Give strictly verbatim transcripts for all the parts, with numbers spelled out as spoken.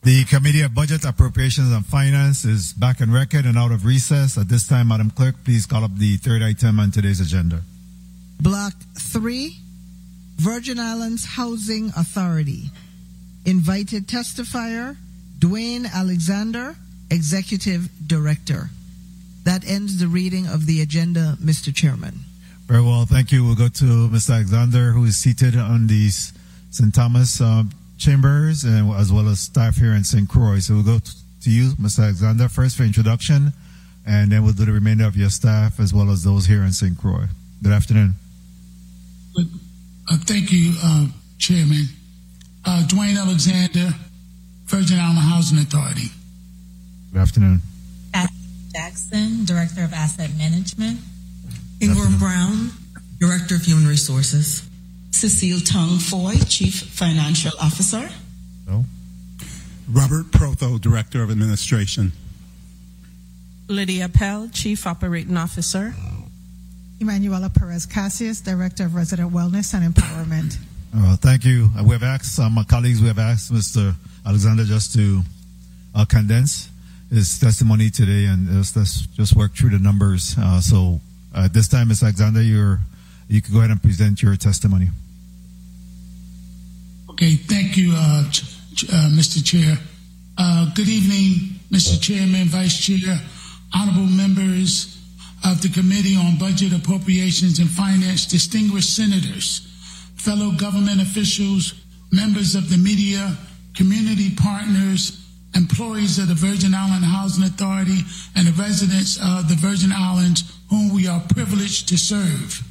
The Committee of Budget, Appropriations and Finance is back on record and out of recess. At this time, Madam Clerk, please call up the third item on today's agenda. Block three, Virgin Islands Housing Authority. Invited testifier, Dwayne Alexander, Executive Director. That ends the reading of the agenda, Mister Chairman. Very well, thank you. We'll go to Mister Alexander, who is seated on the Saint Thomas uh, chambers, and as well as staff here in Saint Croix. So we'll go to you, Mister Alexander, first for introduction, and then we'll do the remainder of your staff as well as those here in Saint Croix. Good afternoon. Good. Uh, thank you, uh, Chairman. Uh, Dwayne Alexander, Virgin Island Housing Authority. Good afternoon. Jackson, Director of Asset Management. Ingram Brown, Director of Human Resources. Cecile Tung Foy, Chief Financial Officer. No. Robert Protho, Director of Administration. Lydia Pell, Chief Operating Officer. Emanuela Perez Cassius, Director of Resident Wellness and Empowerment. Uh, thank you. Uh, we have asked uh, my colleagues, we have asked Mister Alexander just to uh, condense his testimony today, and just, let's just work through the numbers. Uh, so uh, at this time, Mister Alexander, you're, you can go ahead and present your testimony. Okay, thank you, uh, ch- uh, Mister Chair. Uh, good evening, Mister Chairman, Vice Chair, honorable members of the Committee on Budget, Appropriations, and Finance, distinguished senators, fellow government officials, members of the media, community partners, employees of the Virgin Island Housing Authority, and the residents of the Virgin Islands whom we are privileged to serve.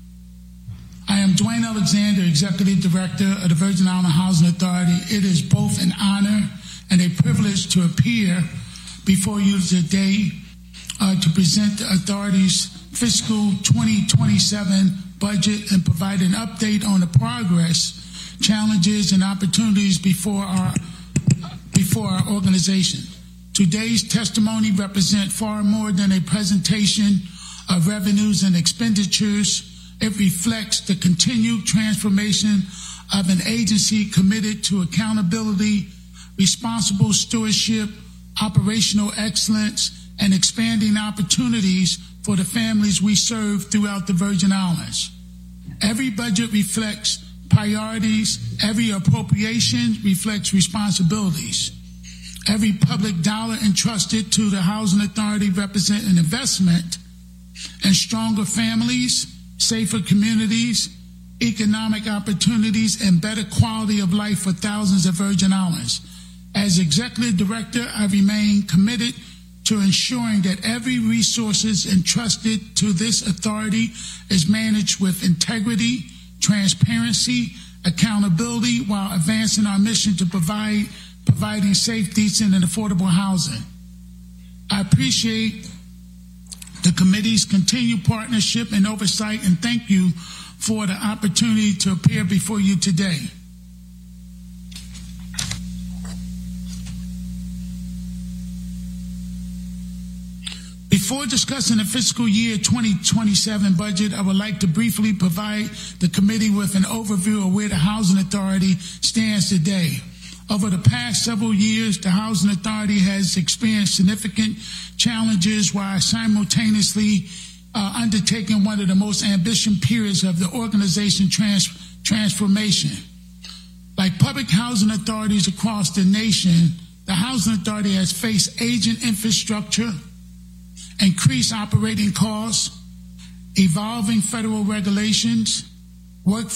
I am Dwayne Alexander, Executive Director of the Virgin Island Housing Authority. It is both an honor and a privilege to appear before you today uh, to present the Authority's fiscal twenty twenty-seven budget and provide an update on the progress, challenges, and opportunities before our before our organization. Today's testimony represents far more than a presentation of revenues and expenditures. It reflects the continued transformation of an agency committed to accountability, responsible stewardship, operational excellence, and expanding opportunities for the families we serve throughout the Virgin Islands. Every budget reflects priorities, every appropriation reflects responsibilities. Every public dollar entrusted to the Housing Authority represents an investment in stronger families, safer communities, economic opportunities, and better quality of life for thousands of Virgin Islands. As Executive Director, I remain committed to ensuring that every resource entrusted to this authority is managed with integrity, transparency, accountability, while advancing our mission to provide providing safe, decent, and affordable housing. I appreciate the committee's continued partnership and oversight, and thank you for the opportunity to appear before you today. Before discussing the fiscal year twenty twenty-seven budget, I would like to briefly provide the committee with an overview of where the Housing Authority stands today. Over the past several years, the Housing Authority has experienced significant challenges while simultaneously uh, undertaking one of the most ambitious periods of the organization trans- transformation. Like public housing authorities across the nation, the Housing Authority has faced aging infrastructure, increased operating costs, evolving federal regulations, work